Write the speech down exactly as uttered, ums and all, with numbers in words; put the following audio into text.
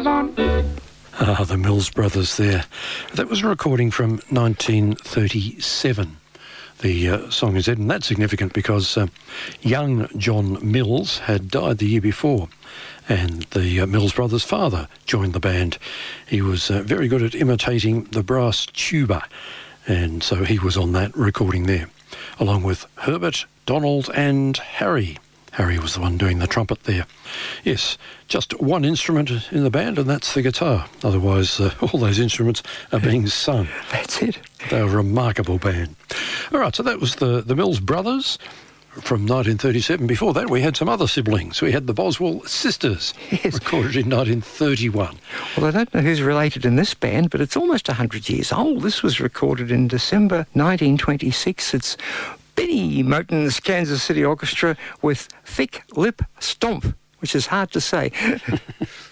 goes on. Ah, the Mills Brothers there. That was a recording from nineteen thirty-seven. The uh, song is in, and that's significant because uh, young John Mills had died the year before, and the uh, Mills Brothers' father joined the band. He was uh, very good at imitating the brass tuba, and so he was on that recording there, along with Herbert, Donald and Harry. Harry was the one doing the trumpet there. Yes, just one instrument in the band, and that's the guitar. Otherwise, uh, all those instruments are being sung. That's it. They're a remarkable band. All right, so that was the, the Mills Brothers from nineteen thirty-seven. Before that, we had some other siblings. We had the Boswell Sisters, yes, recorded in nineteen thirty-one. Well, I don't know who's related in this band, but it's almost one hundred years old. This was recorded in December nineteen twenty-six. It's Benny Moten's Kansas City Orchestra with Thick Lip Stomp, which is hard to say.